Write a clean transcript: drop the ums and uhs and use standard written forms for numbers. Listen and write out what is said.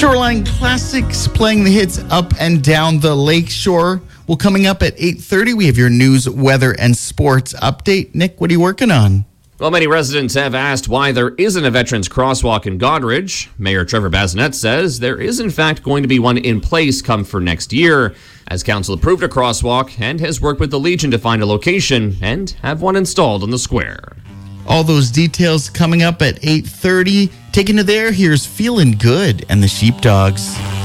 Shoreline Classics playing the hits up and down the lakeshore. Well, coming up at 8:30, we have your news, weather, and sports update. Nick, what are you working on? Well, many residents have asked why there isn't a Veterans Crosswalk in Goderich. Mayor Trevor Bazinet says there is, in fact, going to be one in place come for next year, as council approved a crosswalk and has worked with the Legion to find a location and have one installed on the square. All those details coming up at 8:30. Taking you there, here's Feeling Good and the Sheepdogs.